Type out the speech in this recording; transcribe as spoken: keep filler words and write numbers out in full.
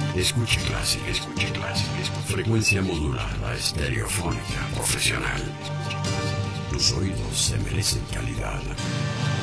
Escuche clásica, escuche clásica, frecuencia modulada, estereofónica, profesional. Tus oídos se merecen calidad.